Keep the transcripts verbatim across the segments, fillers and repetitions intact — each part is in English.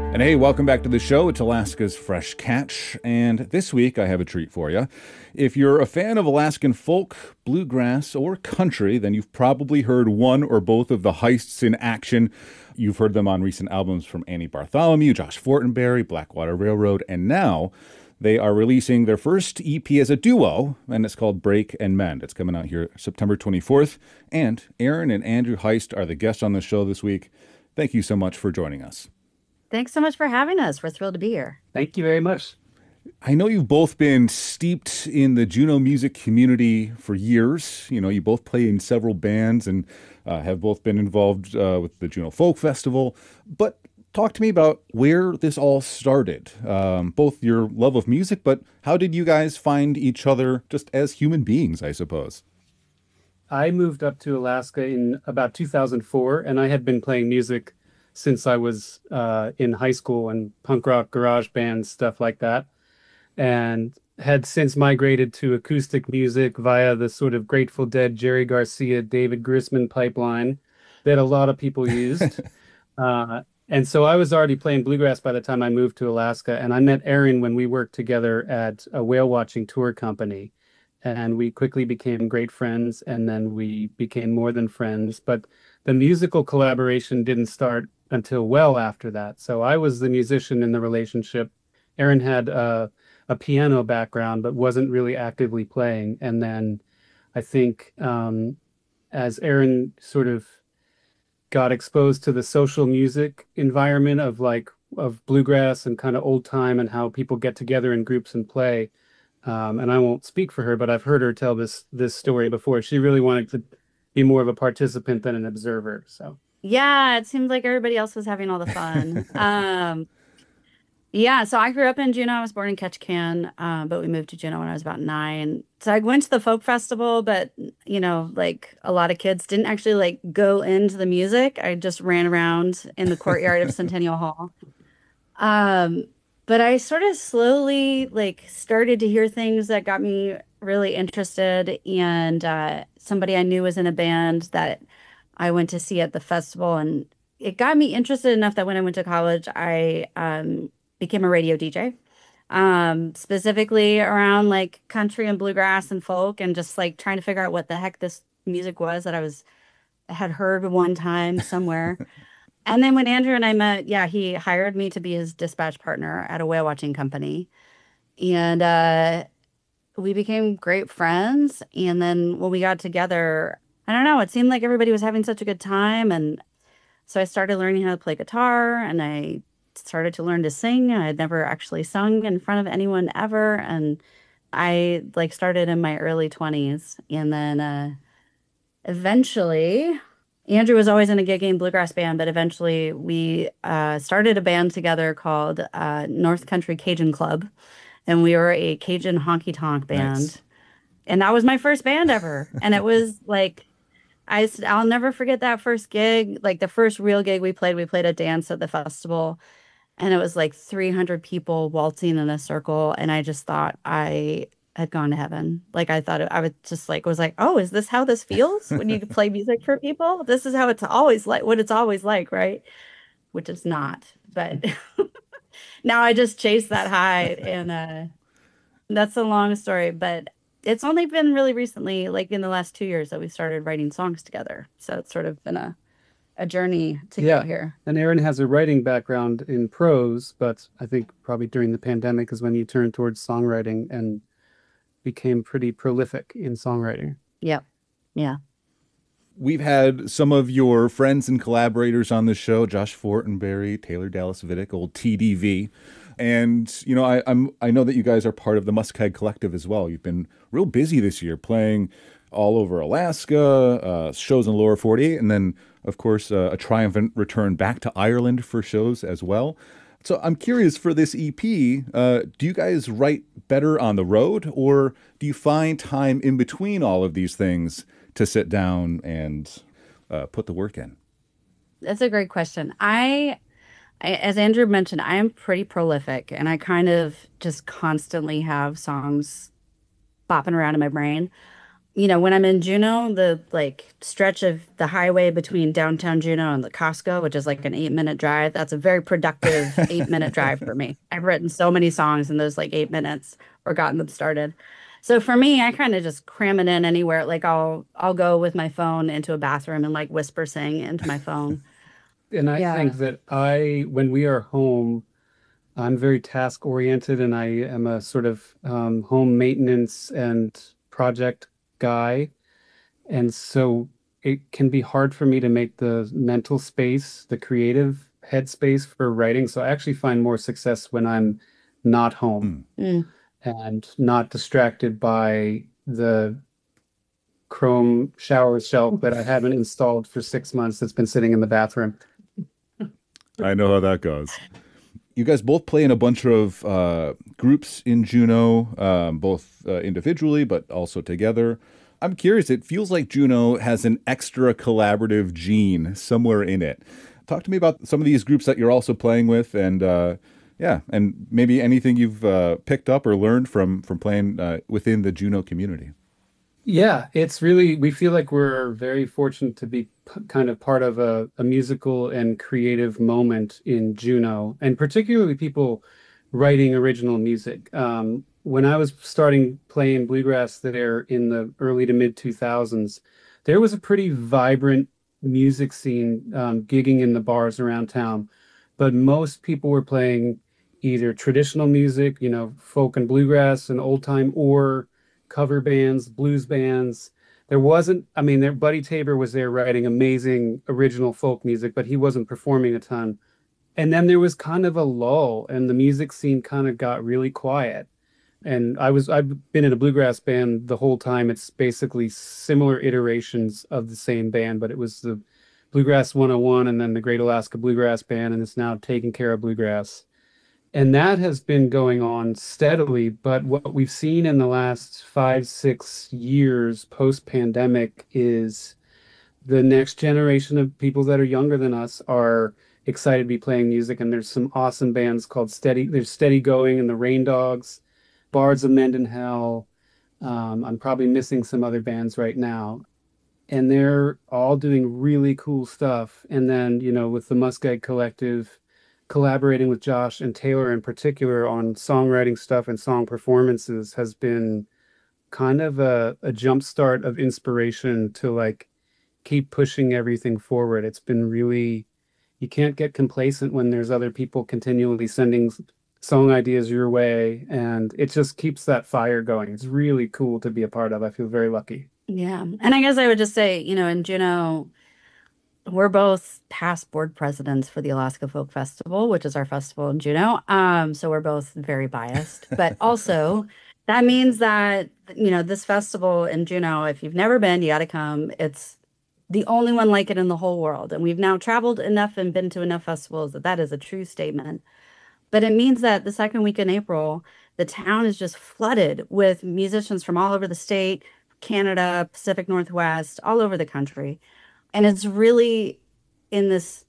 And hey, welcome back to the show. It's Alaska's Fresh Catch. And this week I have a treat for you. If you're a fan of Alaskan folk, bluegrass, or country, then you've probably heard one or both of the Heists in action. You've heard them on recent albums from Annie Bartholomew, Josh Fortenberry, Blackwater Railroad, and now they are releasing their first E P as a duo, and it's called Break and Mend. It's coming out here September twenty-fourth. And Erin and Andrew Heist are the guests on the show this week. Thank you so much for joining us. Thanks so much for having us. We're thrilled to be here. Thank you very much. I know you've both been steeped in the Juneau music community for years. You know, you both play in several bands and uh, have both been involved uh, with the Juneau Folk Festival. But talk to me about where this all started, um, both your love of music, but how did you guys find each other just as human beings, I suppose? I moved up to Alaska in about two thousand four, and I had been playing music since I was uh, in high school and punk rock garage bands, stuff like that, and had since migrated to acoustic music via the sort of Grateful Dead, Jerry Garcia, David Grisman pipeline that a lot of people used. uh, and so I was already playing bluegrass by the time I moved to Alaska, and I met Erin when we worked together at a whale watching tour company. And we quickly became great friends, and then we became more than friends. But the musical collaboration didn't start until well after that. So I was the musician in the relationship. Erin had uh, a piano background, but wasn't really actively playing. And then I think um, as Erin sort of got exposed to the social music environment of like of bluegrass and kind of old time and how people get together in groups and play. Um, and I won't speak for her, but I've heard her tell this this story before. She really wanted to be more of a participant than an observer. So. Yeah, it seemed like everybody else was having all the fun. um, yeah, so I grew up in Juneau. I was born in Ketchikan, uh, but we moved to Juneau when I was about nine. So I went to the folk festival, but you know, like a lot of kids didn't actually like go into the music. I just ran around in the courtyard of Centennial Hall. Um, but I sort of slowly like started to hear things that got me really interested. And uh, somebody I knew was in a band that I went to see at the festival, and it got me interested enough that when I went to college, I um, became a radio D J, um, specifically around like country and bluegrass and folk, and just like trying to figure out what the heck this music was that I was had heard one time somewhere. And then when Andrew and I met, yeah, he hired me to be his dispatch partner at a whale watching company, and uh, we became great friends. And then when we got together, I don't know, it seemed like everybody was having such a good time. And so I started learning how to play guitar, and I started to learn to sing. I had never actually sung in front of anyone ever. And I like started in my early twenties. And then uh, eventually, Andrew was always in a gigging bluegrass band, but eventually we uh, started a band together called uh, North Country Cajun Club. And we were a Cajun honky tonk band. Nice. And that was my first band ever. And it was like, I, s- I'll never forget that first gig. Like the first real gig we played, we played a dance at the festival, and it was like three hundred people waltzing in a circle. And I just thought I had gone to heaven. Like I thought it, I was just like, was like, oh, is this how this feels when you play music for people? This is how it's always like, what it's always like, right? Which it's not. But now I just chase that high. And uh, that's a long story. But it's only been really recently, like in the last two years, that we started writing songs together. So it's sort of been a, a journey to get Yeah. here. And Erin has a writing background in prose, but I think probably during the pandemic is when you turned towards songwriting and became pretty prolific in songwriting. Yep. Yeah. We've had some of your friends and collaborators on the show, Josh Fortenberry, Taylor Dallas Vidic, old T D V. And, you know, I, I'm, I know that you guys are part of the Muskeg Collective as well. You've been real busy this year playing all over Alaska, uh, shows in the lower forty-eight, and then, of course, uh, a triumphant return back to Ireland for shows as well. So I'm curious, for this E P, uh, do you guys write better on the road, or do you find time in between all of these things to sit down and uh, put the work in? That's a great question. I, I, as Andrew mentioned, I am pretty prolific, and I kind of just constantly have songs bopping around in my brain. you know, when I'm in Juneau, the like stretch of the highway between downtown Juneau and the Costco, which is like an eight minute drive, that's a very productive eight minute drive for me. I've written so many songs in those like eight minutes or gotten them started. So for me, I kind of just cram it in anywhere. Like I'll I'll go with my phone into a bathroom and like whisper sing into my phone. And I Yeah. think that I, when we are home, I'm very task oriented and I am a sort of um, home maintenance and project guy. And so it can be hard for me to make the mental space, the creative headspace for writing. So I actually find more success when I'm not home Mm. Mm. and not distracted by the Chrome shower shelf that I haven't installed for six months that's been sitting in the bathroom. I know how that goes. You guys both play in a bunch of uh, groups in Juneau, um, both uh, individually, but also together. I'm curious, it feels like Juneau has an extra collaborative gene somewhere in it. Talk to me about some of these groups that you're also playing with, and uh, yeah, and maybe anything you've uh, picked up or learned from from playing uh, within the Juneau community. Yeah, it's really, we feel like we're very fortunate to be p kind of part of a, a musical and creative moment in Juneau, and particularly people writing original music. Um, when I was starting playing bluegrass there in the early to mid two thousands, there was a pretty vibrant music scene um, gigging in the bars around town, but most people were playing either traditional music, you know, folk and bluegrass and old time, or cover bands, blues bands. There wasn't, I mean, there, Buddy Tabor was there writing amazing original folk music, but he wasn't performing a ton. And then there was kind of a lull, and the music scene kind of got really quiet. And I was, I've been in a bluegrass band the whole time. It's basically similar iterations of the same band, but it was the Bluegrass one oh one and then the Great Alaska Bluegrass Band, and it's now Taking Care of Bluegrass. And that has been going on steadily. But what we've seen in the last five, six years post-pandemic is the next generation of people that are younger than us are excited to be playing music. And there's some awesome bands called Steady. There's Steady Going and the Rain Dogs, Bards of Mendenhall. Um, I'm probably missing some other bands right now. And they're all doing really cool stuff. And then, you know, with the Muskeg Collective, collaborating with Josh and Taylor in particular on songwriting stuff and song performances has been kind of a, a jump start of inspiration to like keep pushing everything forward. It's been really, you can't get complacent when there's other people continually sending song ideas your way, and it just keeps that fire going. It's really cool to be a part of. I feel very lucky. Yeah. And I guess I would just say, you know, in Juneau, we're both past board presidents for the Alaska Folk Festival, which is our festival in Juneau. Um, so we're both very biased. But also, that means that, you know, this festival in Juneau, if you've never been, you got to come. It's the only one like it in the whole world. And we've now traveled enough and been to enough festivals that that is a true statement. But it means that the second week in April, the town is just flooded with musicians from all over the state, Canada, Pacific Northwest, all over the country. And it's really in this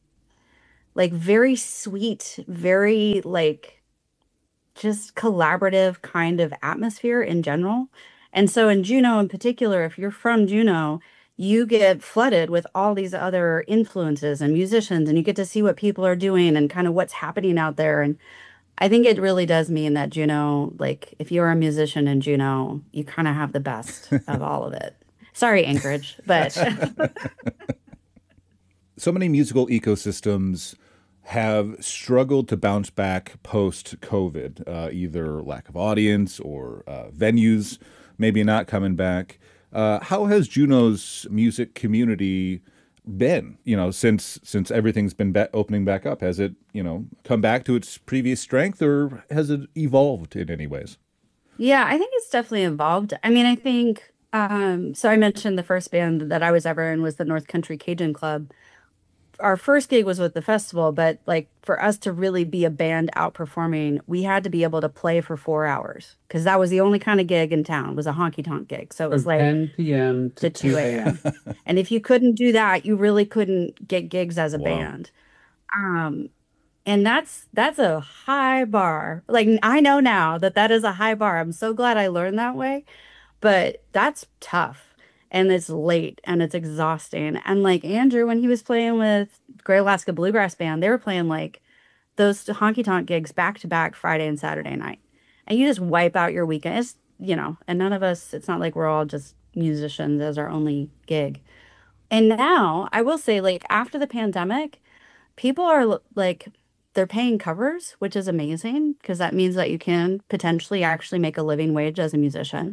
like very sweet, very like just collaborative kind of atmosphere in general. And so in Juneau in particular, if you're from Juneau, you get flooded with all these other influences and musicians, and you get to see what people are doing and kind of what's happening out there. And I think it really does mean that Juneau, like if you're a musician in Juneau, you kind of have the best of all of it. Sorry, Anchorage, but So many musical ecosystems have struggled to bounce back post-COVID, uh, either lack of audience or uh, venues maybe not coming back. Uh, how has Juneau's music community been, you know, since since everything's been ba- opening back up? Has it, you know, come back to its previous strength, or has it evolved in any ways? yeah, I think it's definitely evolved. I mean, I think um, so. I mentioned the first band that I was ever in was the North Country Cajun Club. Our first gig was with the festival, but like for us to really be a band out performing, we had to be able to play for four hours because that was the only kind of gig in town was a honky tonk gig. So it was From like ten p m to to two two a a m. m And if you couldn't do that, you really couldn't get gigs as a Wow. band. Um, and that's that's a high bar. Like I know now that that is a high bar. I'm so glad I learned that way, but that's tough. and it's late and it's exhausting. And like Andrew, when he was playing with Great Alaska Bluegrass Band, they were playing like those honky tonk gigs back to back Friday and Saturday night. And you just wipe out your weekend. It's, you know, and none of us, it's not like we're all just musicians as our only gig. And now I will say, like, after the pandemic, people are like, they're paying covers, which is amazing because that means that you can potentially actually make a living wage as a musician.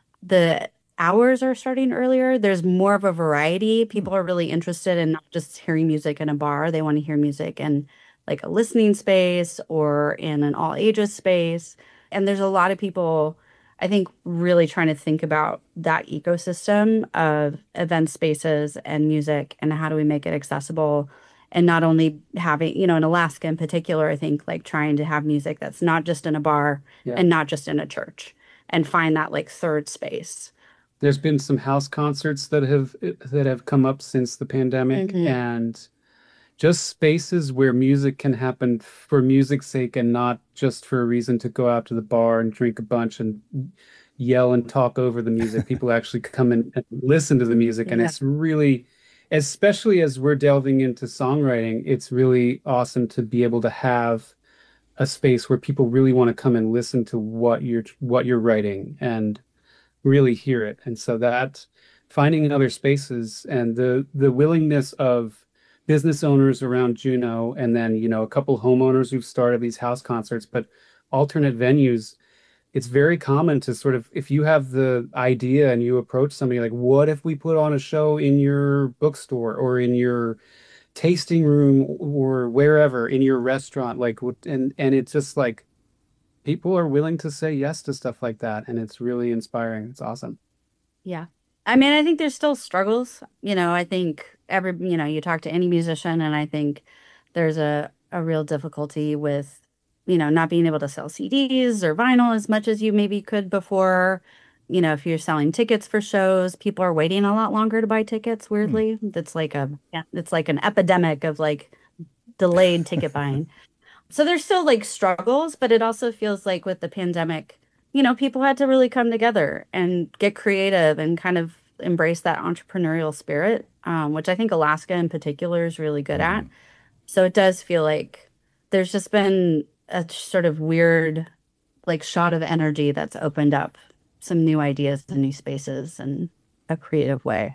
The hours are starting earlier. There's more of a variety. People are really interested in not just hearing music in a bar. They want to hear music in like a listening space or in an all ages space. And there's a lot of people, I think, really trying to think about that ecosystem of event spaces and music and how do we make it accessible. And not only having, you know, in Alaska in particular, I think like trying to have music that's not just in a bar Yeah. and not just in a church and find that like third space. There's been some house concerts that have that have come up since the pandemic, Mhm. and just spaces where music can happen for music's sake and not just for a reason to go out to the bar and drink a bunch and yell and talk over the music. People actually come in and listen to the music, and Yeah. it's really, especially as we're delving into songwriting, it's really awesome to be able to have a space where people really want to come and listen to what you're what you're writing and really hear it. And so that finding other spaces and the the willingness of business owners around Juneau, and then, you know, a couple homeowners who've started these house concerts, but alternate venues. It's very common to sort of, if you have the idea and you approach somebody like, what if we put on a show in your bookstore or in your tasting room or wherever, in your restaurant, like, what- and and it's just like people are willing to say yes to stuff like that, and it's really inspiring. It's awesome. Yeah. I mean, I think there's still struggles. You know, I think every, you know, you talk to any musician, and I think there's a, a real difficulty with, you know, not being able to sell C Ds or vinyl as much as you maybe could before. You know, if you're selling tickets for shows, people are waiting a lot longer to buy tickets, weirdly. That's like a, yeah, it's like an epidemic of like delayed ticket buying. So there's still like struggles, but it also feels like with the pandemic, you know, people had to really come together and get creative and kind of embrace that entrepreneurial spirit, um, which I think Alaska in particular is really good at. So it does feel like there's just been a sort of weird, like, shot of energy that's opened up some new ideas and new spaces in a creative way.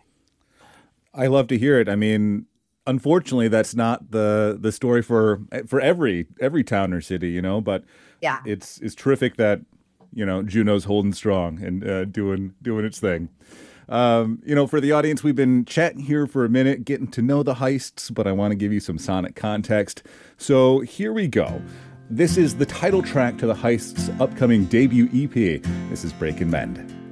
I love to hear it. I mean, unfortunately, that's not the the story for for every every town or city, you know. But Yeah. it's it's terrific that, you know, Juneau's holding strong and uh, doing doing its thing. Um, you know, for the audience, we've been chatting here for a minute, getting to know the Heists, but I want to give you some sonic context. So here we go. This is the title track to the Heists' upcoming debut E P. This is Break and Mend.